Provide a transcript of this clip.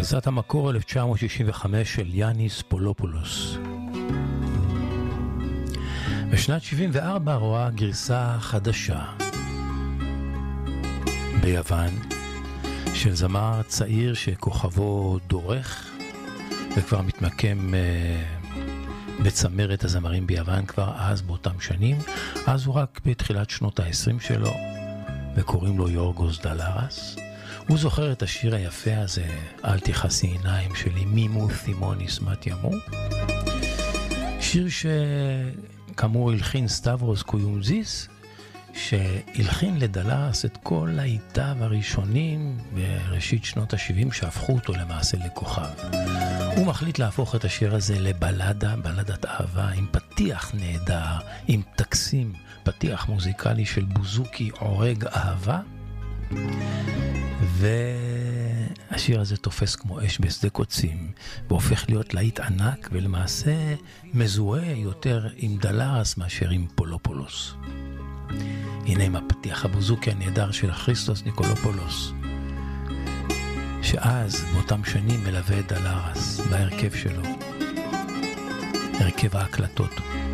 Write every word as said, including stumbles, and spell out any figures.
גרסת המקור אלף תשע מאות שישים וחמש של יאניס פולופולוס. בשנת שבעים וארבע רואה גרסה חדשה ביוון של זמר צעיר שכוכבו דורך וכבר מתמקם בצמרת הזמרים ביוון כבר אז באותם שנים. אז הוא רק בתחילת שנות ה-עשרים שלו וקוראים לו יורגוס דלרס. הוא זוכר את השיר היפה הזה, אל תכסי עיניים שלי, מימו תימוניס מתיימו. שיר שכאמור הלחין סטברוס קויומזיס, שהלחין לדלרס את כל העיתיו הראשונים בראשית שנות ה-שבעים שהפכו אותו למעשה לכוכב. הוא מחליט להפוך את השיר הזה לבלדה, בלדת אהבה, עם פתיח נהדר, עם טקסים, פתיח מוזיקלי של בוזוקי עורג אהבה. והשיר הזה תופס כמו אש בשדה קוצים והופך להיות להיט ענק ולמעשה מזוהה יותר עם דלרס מאשר עם פולופולוס. הנה עם הפתיח הבוזוקי הנהדר של כריסטוס ניקולופולוס, שאז באותם שנים מלווה את דלרס בהרכב שלו, הרכב ההקלטות.